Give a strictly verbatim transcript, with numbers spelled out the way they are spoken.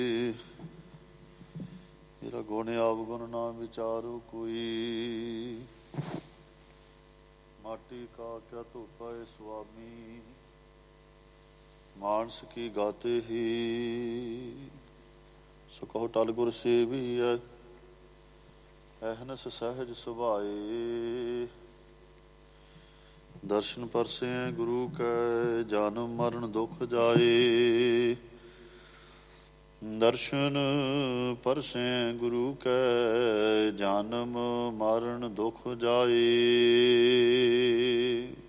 ਮੇਰਾ ਗੁਣ ਆਵਗੁਣ ਨਾ ਵਿਚਾਰੋ ਕੋਈ, ਮਾਟੀ ਕਾ ਕਿਆ ਧੋਖਾ ਏ ਸੁਆਮੀ, ਮਾਨਸ ਕੀ ਗਾਤੇ ਹੀ। ਸੋ ਕਹੋ ਟਲ ਗੁਰ ਸੇਵੀਐ, ਅਹਨਸ ਸਹਿਜ ਸੁਭਾਏ। ਦਰਸ਼ਨ ਪਰਸੇ ਗੁਰੂ ਕੈ, ਜਨਮ ਮਰਨ ਦੁਖ ਜਾਏ। ਦਰਸ਼ਨ ਪਰਸੇ ਗੁਰੂ ਕੈ, ਜਨਮ ਮਰਨ ਦੁਖ ਜਾਏ।